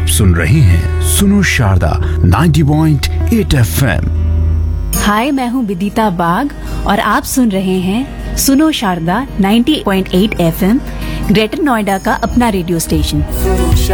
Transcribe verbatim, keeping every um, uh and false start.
आप सुन रहे हैं सुनो Sharda ninety point eight FM. हाय, मैं हूँ विदिता बाग और आप सुन रहे हैं सुनो Sharda ninety point eight FM, greater Noida का अपना रेडियो स्टेशन।